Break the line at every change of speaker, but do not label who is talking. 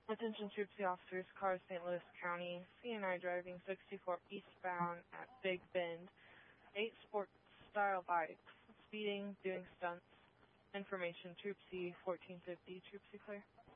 Attention Troopsy officers, cars St. Louis County, CNI driving 64 eastbound at Big Bend, 8 sports style bikes, speeding, doing stunts. Information Troopsy 1450, Troopsy clear.